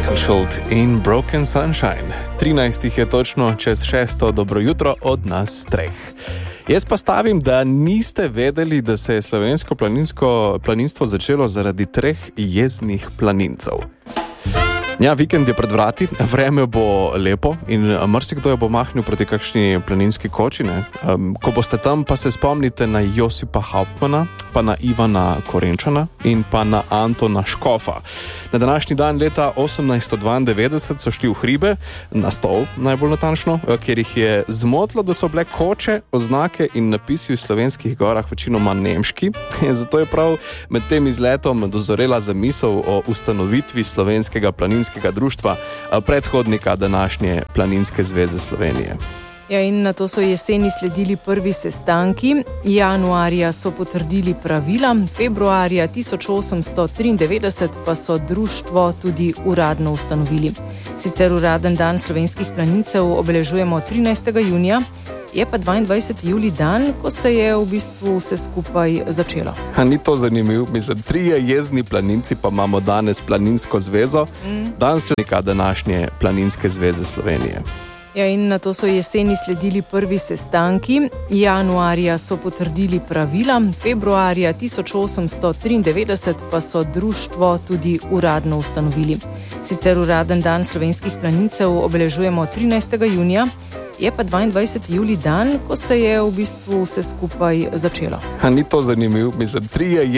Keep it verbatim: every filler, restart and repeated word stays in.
Michael Schultz in Broken Sunshine. trinajst je točno čez šesto, dobro jutro od nas treh. Jaz pa stavim, da niste vedeli, da se je slovensko planinsko planinstvo začelo zaradi treh jeznih planincev. Ja, vikend je pred vrati, vreme bo lepo in marsikdo jo bo mahnil proti kakšni planinski koči, ne? Um, ko boste tam, pa se spomnite na Josipa Hauptmana, pa na Ivana Korenčana in pa na Antona Škofa. Na današnji dan leta osemnajststo dvaindevetdeset so šli v hribe, na stol najbolj natančno, kjer jih je zmotilo, da so bile koče, oznake in napisi v slovenskih gorah večinoma nemški. Zato je prav med tem izletom dozorela zamisel o ustanovitvi slovenskega planinskega društva, predhodnika današnje Planinske zveze Slovenije. Ja, in na to so jeseni sledili prvi sestanki. Januarja so potrdili pravila, februarja tisoč osemsto triindevetdeset pa so društvo tudi uradno ustanovili. Sicer uraden dan slovenskih planincev obeležujemo trinajstega junija, je pa dvaindvajseti julij dan, ko se je v bistvu vse skupaj začelo. A ni to zanimivo? Mislim, trije jezni planinci pa imamo danes Planinsko zvezo, mm. danes časnika današnje Planinske zveze Slovenije. Ja, in na to so jeseni sledili prvi sestanki. Januarja so potrdili pravila, februarja tisoč osemsto triindevetdeset pa so društvo tudi uradno ustanovili. Sicer uraden dan slovenskih planincev obeležujemo trinajstega junija, je pa dvaindvajseti julij dan, ko se je v bistvu vse skupaj začelo. A ni to zanimivo? Mislim, trije